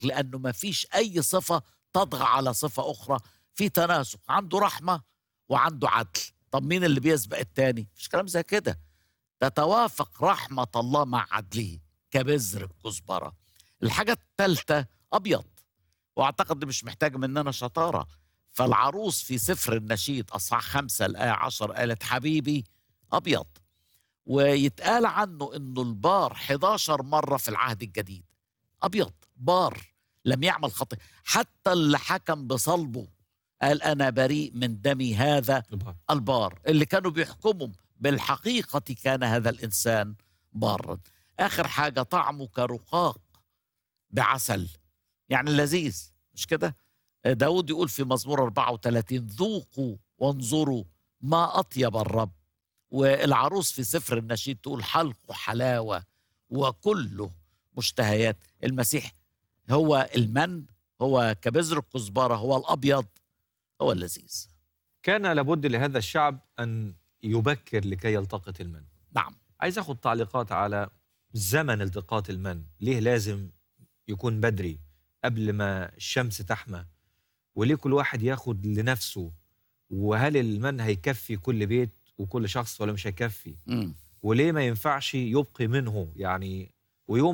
لأنه ما فيش أي صفة تطغى على صفة أخرى، في تناسق، عنده رحمة وعنده عدل. طب مين اللي بيسبق التاني؟ مفيش كلام زي كده. تتوافق رحمة الله مع عدله كبذر الكزبرة. الحاجة الثالثة أبيض، وأعتقد دي مش محتاج مننا شطارة. فالعروس في سفر النشيد أصحاح 5 الآية 10 قالت حبيبي أبيض. ويتقال عنه إنه البار 11 مرة في العهد الجديد أبيض، بار، لم يعمل خطيئة. حتى اللي حكم بصلبه قال أنا بريء من دمي هذا البار. اللي كانوا بيحكموا بالحقيقة كان هذا الإنسان بارا. آخر حاجة طعمه كرقاق بعسل، يعني لذيذ، مش كده؟ داود يقول في مزمور 34 ذوقوا وانظروا ما أطيب الرب. والعروس في سفر النشيد تقول حلقه حلاوة وكله مشتهيات. المسيح هو المن، هو كبذر الكزبرة، هو الأبيض، هو اللذيذ. كان لابد لهذا الشعب أن يبكر لكي يلتقط المن. نعم. عايز أخذ تعليقات على زمن التقاط المن. ليه لازم يكون بدري قبل ما الشمس تحمى؟ وليه كل واحد ياخد لنفسه؟ وهل المن هيكفي كل بيت وكل شخص ولا مش هيكفي؟ وليه ما ينفعش يبقي منه يعني؟ ويوم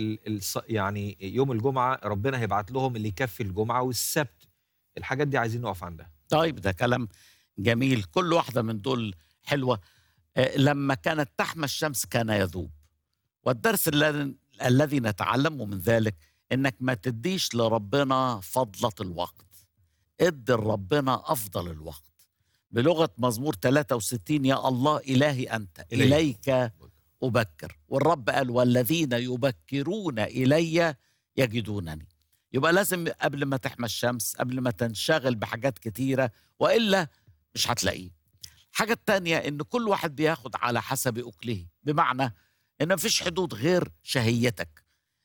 يعني يوم الجمعة ربنا هيبعت لهم اللي يكفي الجمعة والسبت. الحاجات دي عايزين نقف عندها. طيب ده كلام جميل، كل واحدة من دول حلوة. لما كانت تحمى الشمس كان يذوب. والدرس الذي نتعلمه من ذلك انك ما تديش لربنا فضلة الوقت، ادي لربنا افضل الوقت. بلغة مزمور 63 يا الله إلهي أنت إليك أبكر. والرب قال والذين يبكرون إلي يجدونني. يبقى لازم قبل ما تحمى الشمس، قبل ما تنشغل بحاجات كتيرة، وإلا مش هتلاقيه. الحاجة التانية إن كل واحد بياخد على حسب أكله، بمعنى إن مفيش حدود غير شهيتك.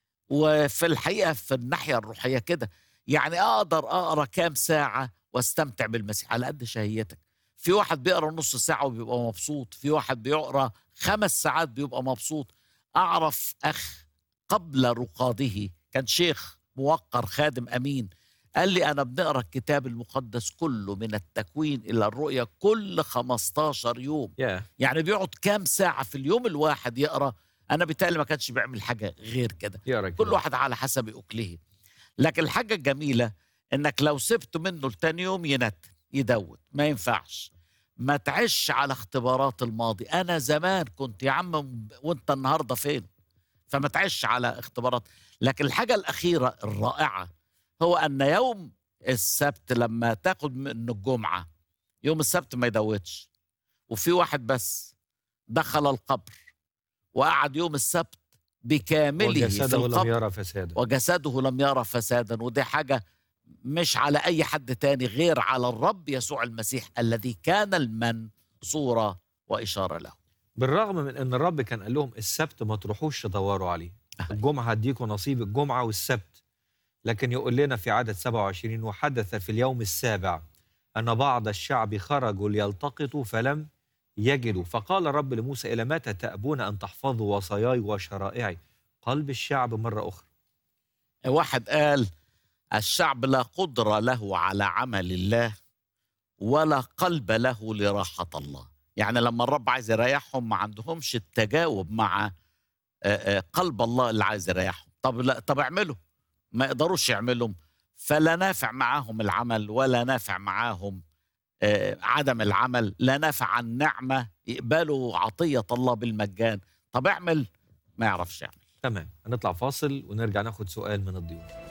وفي الحقيقة في الناحية الروحية كده، يعني أقدر أقرأ كام ساعة واستمتع بالمسيح على قد شهيتك. في واحد بيقرأ نص ساعة وبيبقى مبسوط، في واحد بيقرأ 5 ساعات بيبقى مبسوط. أعرف أخ قبل رقاده كان شيخ موقر خادم أمين، قال لي أنا بنقرأ الكتاب المقدس كله من التكوين إلى الرؤيا كل 15 يوم. يعني بيقعد كام ساعة في اليوم الواحد يقرأ. أنا بالتالي ما كانش بيعمل حاجة غير كده. كل واحد على حسب أكله. لكن الحاجة الجميلة إنك لو سبت منه لتاني يوم يدود، ما ينفعش. ما تعيش على اختبارات الماضي. أنا زمان كنت يا عم وأنت النهاردة فين؟ فما تعيش على اختبارات. لكن الحاجة الأخيرة الرائعة هو أن يوم السبت لما تاخد منه الجمعة، يوم السبت ما يدودش. وفي واحد بس دخل القبر وقعد يوم السبت بكامله في القبر لم يرى فسادا، وجسده لم يرى فسادا. ودي حاجة مش على أي حد تاني غير على الرب يسوع المسيح الذي كان المن صورة وإشارة له. بالرغم من أن الرب كان قال لهم السبت ما تروحوش تدوروا عليه، الجمعة هديكم نصيب الجمعة والسبت. لكن يقول لنا في عدد 27 وحدث في اليوم السابع أن بعض الشعب خرجوا ليلتقطوا فلم يجدوا، فقال الرب لموسى إلى متى تأبون أن تحفظوا وصاياي وشرائعي؟ قلب الشعب مرة أخرى. واحد قال الشعب لا قدرة له على عمل الله ولا قلب له لراحة الله. يعني لما الرب عايز يريحهم ما عندهمش التجاوب مع قلب الله اللي عايز يريحهم. طب لا، طب اعملوا، ما يقدروش يعملهم. فلا نافع معاهم العمل ولا نافع معاهم عدم العمل. لا نافع عن نعمة يقبلوا عطية الله بالمجان. طب اعمل، ما يعرفش يعمل. تمام، هنطلع فاصل ونرجع ناخد سؤال من الضيوف.